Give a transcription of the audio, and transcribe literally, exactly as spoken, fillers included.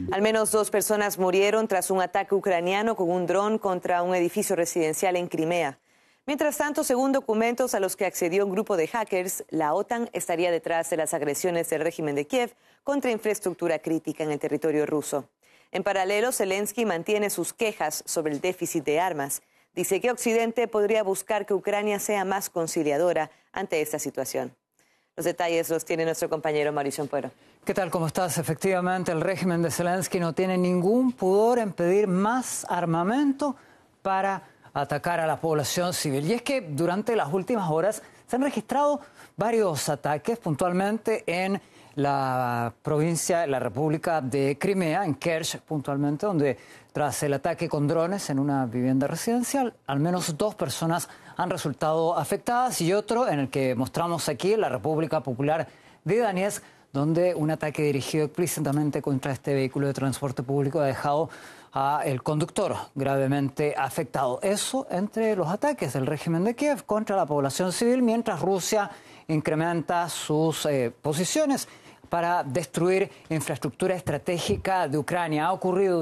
Al menos dos personas murieron tras un ataque ucraniano con un dron contra un edificio residencial en Crimea. Mientras tanto, según documentos a los que accedió un grupo de hackers, la OTAN estaría detrás de las agresiones del régimen de Kiev contra infraestructura crítica en el territorio ruso. En paralelo, Zelensky mantiene sus quejas sobre el déficit de armas. Dice que Occidente podría buscar que Ucrania sea más conciliadora ante esta situación. Los detalles los tiene nuestro compañero Mauricio Ampuero. ¿Qué tal? ¿Cómo estás? Efectivamente, el régimen de Zelensky no tiene ningún pudor en pedir más armamento para atacar a la población civil. Y es que durante las últimas horas se han registrado varios ataques, puntualmente en la provincia, la República de Crimea, en Kerch puntualmente, donde tras el ataque con drones en una vivienda residencial, al menos dos personas han resultado afectadas, y otro en el que mostramos aquí, la República Popular de Donetsk, donde un ataque dirigido explícitamente contra este vehículo de transporte público ha dejado a el conductor gravemente afectado. Eso entre los ataques del régimen de Kiev contra la población civil, mientras Rusia incrementa sus eh, posiciones para destruir infraestructura estratégica de Ucrania. Ha ocurrido